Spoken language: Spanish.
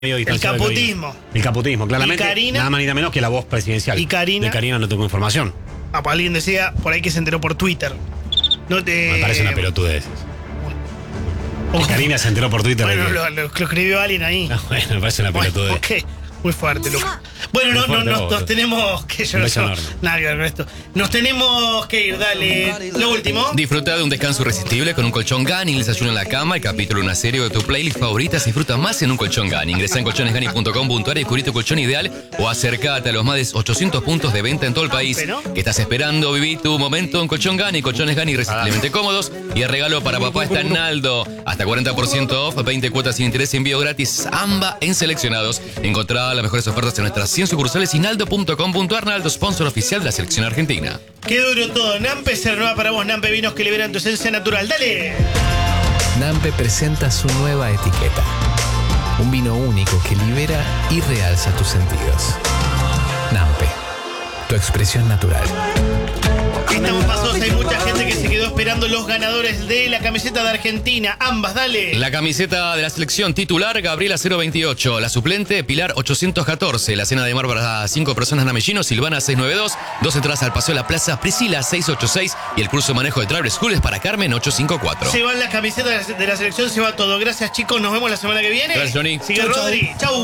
El caputismo. El caputismo, claramente. Y Karina, nada más ni nada menos que la voz presidencial. Y Karina. De Karina no tengo información. Alguien decía por ahí que se enteró por Twitter. No te... Me parece una pelotudez. Ojo. Karina se enteró por Twitter. Bueno, que... lo escribió alguien ahí. No, bueno, me parece una pelotudez. Ok, muy fuerte, Lucas. Bueno, nos tenemos que nada que ver con esto. Nos tenemos que ir, dale. Lo último. Disfruta de un descanso irresistible con un colchón Gani, el desayuno en la cama, el capítulo de una serie de tu playlist favorita. Se disfruta más en un colchón Gani. Ingresa en colchonesgani.com.ar y descubrí tu colchón ideal o acércate a los más de 800 puntos de venta en todo el país. ¿Qué estás esperando? Viví tu momento en colchón Gani. Colchones Gani irresistiblemente cómodos. Y el regalo para papá está en Naldo. Hasta 40% off, 20 cuotas sin interés y envío gratis. AMBA en seleccionados. Encontrá las mejores ofertas en nuestras 100 sucursales y naldo.com.ar. Naldo, sponsor oficial de la selección argentina. Qué duro todo. Nampe se renueva para vos. Nampe, vinos que liberan tu esencia natural. ¡Dale! Nampe presenta su nueva etiqueta. Un vino único que libera y realza tus sentidos. Nampe, tu expresión natural. Estamos pasos, hay mucha gente que se quedó esperando los ganadores de la camiseta de Argentina. Ambas, dale. La camiseta de la selección titular, Gabriela 028. La suplente, Pilar 814. La cena de mar para 5 personas, Namellino, Silvana 692. 2 entradas al Paseo de la Plaza, Priscila 686. Y el curso de manejo de Driver School es para Carmen 854. Se van las camisetas de la selección, se va todo. Gracias, chicos. Nos vemos la semana que viene. Gracias, Johnny. Sigue Rodri. Chau.